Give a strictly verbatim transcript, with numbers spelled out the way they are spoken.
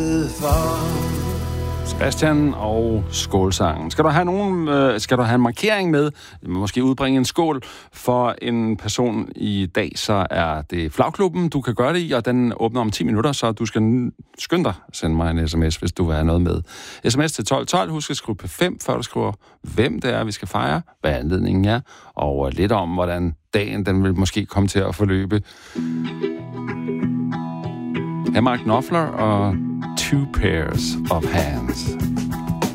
Sebastian og skålsangen. Skal du have nogen, øh, skal du have en markering med, måske udbringe en skål for en person i dag, så er det Flagklubben, du kan gøre det i, og den åbner om ti minutter, så du skal skynde dig at sende mig en sms, hvis du vil have noget med. Sms til tolv tolv, husk at skrive P fem, før du skriver, hvem det er, vi skal fejre, hvad anledningen er, og lidt om, hvordan dagen den vil måske komme til at forløbe. Her er Mark Knopfler og Two Pairs of Hands.